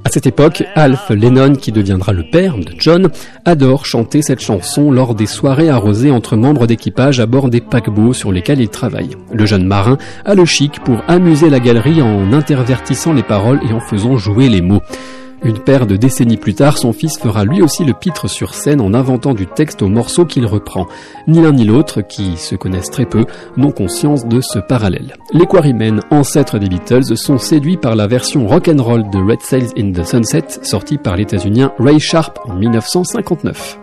cette époque, Alf Lennon, qui deviendra le père de John, adore chanter cette chanson lors des soirées arrosées entre membres d'équipage à bord des paquebots sur lesquels il travaille. Le jeune marin a le chic pour amuser la galerie en intervertissant les paroles et en faisant jouer les mots. Une paire de décennies plus tard, son fils fera lui aussi le pitre sur scène en inventant du texte au morceau qu'il reprend. Ni l'un ni l'autre, qui se connaissent très peu, n'ont conscience de ce parallèle. Les Quarrymen, ancêtres des Beatles, sont séduits par la version rock'n'roll de Red Sails in the Sunset, sortie par l'États-Unien Ray Sharp en 1959.